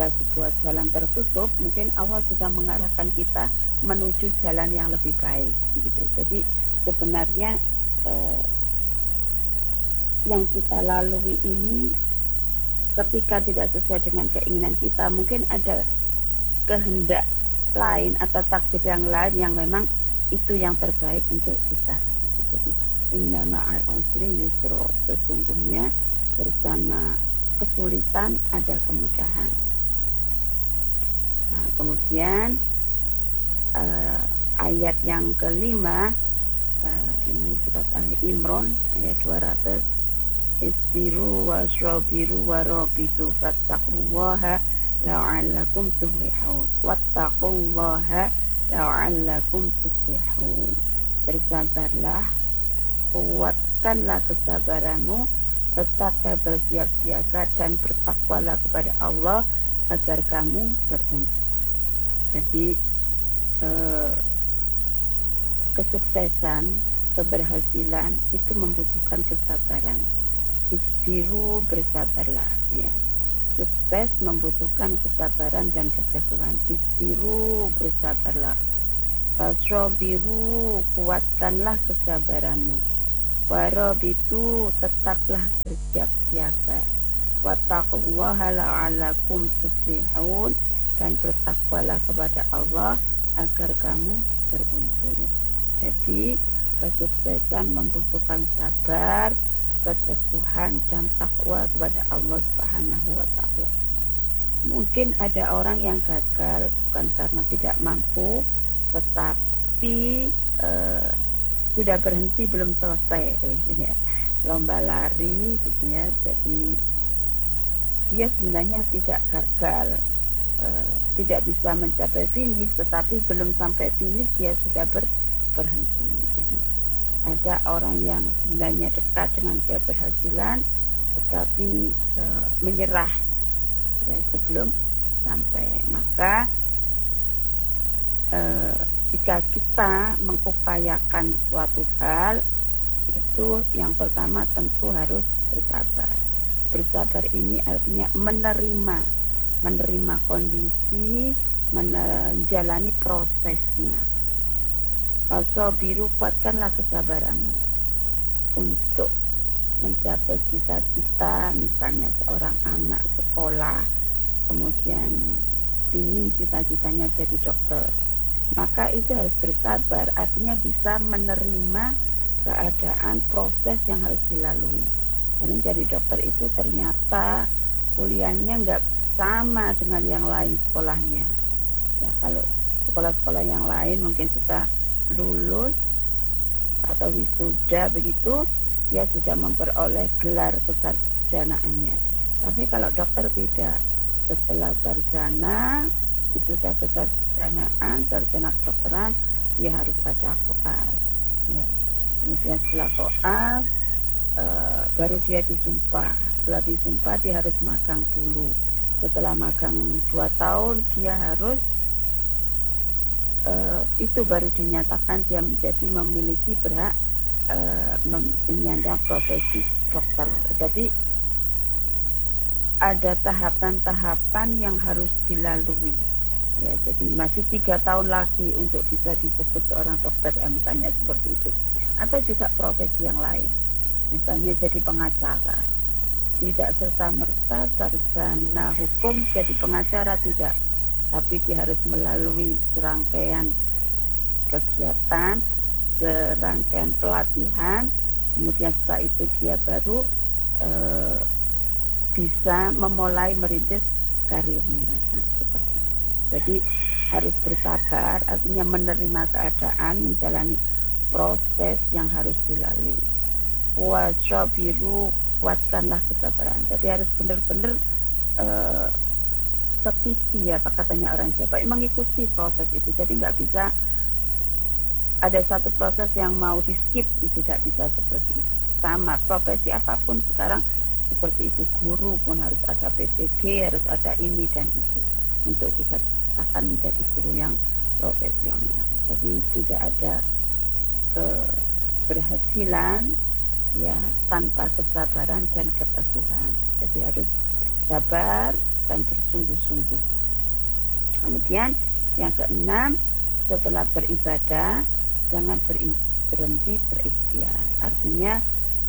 ketika sebuah jalan tertutup, mungkin Allah sedang mengarahkan kita menuju jalan yang lebih baik gitu. Jadi sebenarnya yang kita lalui ini ketika tidak sesuai dengan keinginan kita, mungkin ada kehendak lain atau takdir yang lain yang memang itu yang terbaik untuk kita. Jadi inna ma'al usri yusra, sesungguhnya bersama kesulitan ada kemudahan. Nah, kemudian ayat yang kelima, ini surat Ali Imran ayat 200, isbiru wasrabiru warabitu fattaqullaha la'allakum tuflihun, wattaqullaha la'allakum tuflihun. Bersabarlah, kuatkanlah kesabaranmu, tetaplah bersiap siaga dan bertakwalah kepada Allah agar kamu beruntung. Jadi kesuksesan, keberhasilan itu membutuhkan kesabaran. Isbiru, bersabarlah ya. Sukses membutuhkan kesabaran dan keteguhan. Isbiru, bersabarlah. Wasrobiru, kuatkanlah kesabaranmu. Warabitu, tetaplah bersiap siaga. Wattaqullaha la'allakum tuflihun, dan bertakwalah kepada Allah agar kamu beruntung. Jadi kesuksesan membutuhkan sabar, keteguhan dan takwa kepada Allah Subhanahu wa taala. Mungkin ada orang yang gagal bukan karena tidak mampu, tetapi sudah berhenti belum selesai gitu ya. Lomba lari gitu ya. Jadi dia sebenarnya tidak gagal, tidak bisa mencapai finish, tetapi belum sampai finish dia sudah berhenti. Jadi ada orang yang sebenarnya dekat dengan keberhasilan tetapi menyerah ya sebelum sampai. Maka jika kita mengupayakan suatu hal, itu yang pertama tentu harus bersabar. Bersabar ini artinya menerima kondisi, menjalani prosesnya. Wasobiru, kuatkanlah kesabaranmu untuk mencapai cita-cita. Misalnya seorang anak sekolah, kemudian ingin cita-citanya jadi dokter, maka itu harus bersabar, artinya bisa menerima keadaan proses yang harus dilalui. Karena jadi dokter itu ternyata kuliahnya nggak sama dengan yang lain sekolahnya. Ya, kalau sekolah-sekolah yang lain mungkin sudah lulus atau wisuda begitu, dia sudah memperoleh gelar kesarjanaannya. Tapi kalau dokter tidak, setelah sarjana, wisuda kesarjanaan, sarjana kedokteran, dia harus ada koas. Ya. Kemudian setelah koas, baru dia disumpah. Setelah disumpah dia harus magang dulu. Setelah magang 2 tahun dia harus itu baru dinyatakan dia menjadi memiliki berhak menyandang profesi dokter. Jadi ada tahapan-tahapan yang harus dilalui. Ya, jadi masih 3 tahun lagi untuk bisa disebut seorang dokter, misalnya seperti itu. Atau juga profesi yang lain, misalnya jadi pengacara. Tidak serta-merta sarjana hukum jadi pengacara, tidak. Tapi dia harus melalui serangkaian kegiatan, serangkaian pelatihan, kemudian setelah itu dia baru bisa memulai merintis karirnya. Nah, seperti itu. Jadi harus bersabar, artinya menerima keadaan, menjalani proses yang harus dilalui. Wasyabiru, kuatkanlah kesabaran. Jadi harus benar-benar setiti, apa katanya orang Jawa, mengikuti proses itu. Jadi nggak bisa ada satu proses yang mau di skip, tidak bisa seperti itu. Sama profesi apapun sekarang seperti itu, guru pun harus ada PPG, harus ada ini dan itu untuk dikatakan menjadi guru yang profesional. Jadi tidak ada keberhasilan ya tanpa kesabaran dan keteguhan. Jadi harus sabar, dan bersungguh-sungguh. Kemudian yang keenam, setelah beribadah jangan berhenti berikhtiar. Artinya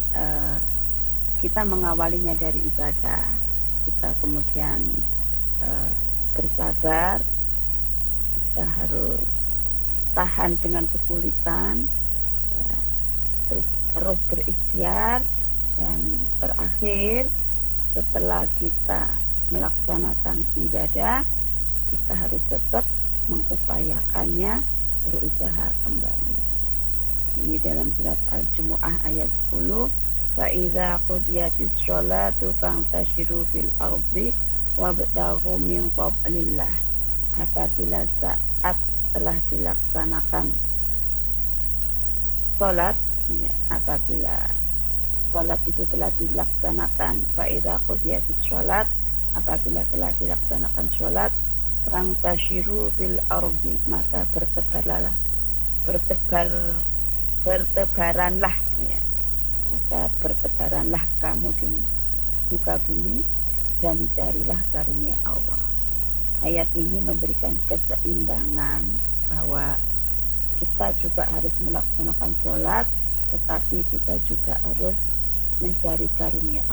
kita mengawalinya dari ibadah, kita kemudian bersabar, kita harus tahan dengan kesulitan, ya, terus berikhtiar, dan terakhir setelah kita melaksanakan ibadah kita harus tetap mengupayakannya, berusaha kembali. Ini dalam surat Al-Jumu'ah ayat 10. Fa'idha qudiyatis sholatu fa'antashiru fil ardi wabtaghu min fadlillah. Apabila saat telah dilaksanakan sholat, ya, apabila sholat itu telah dilaksanakan, fa'idha qudiyatis sholat, apabila telah dilaksanakan sholat, fa'antashiru fil ardi, maka bertebaranlah, ya, maka bertebaranlah kamu di muka bumi dan carilah karunia Allah. Ayat ini memberikan keseimbangan bahwa kita juga harus melaksanakan sholat, tetapi kita juga harus mencari karunia